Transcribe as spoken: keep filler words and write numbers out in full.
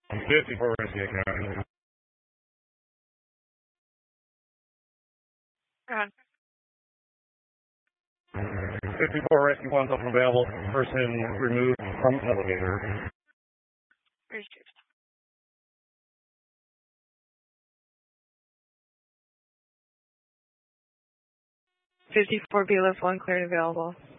fifty-four Rescue County. Uh, fifty-four Rescue One's up and available. Person removed from elevator. Received. fifty-four B lift one cleared available.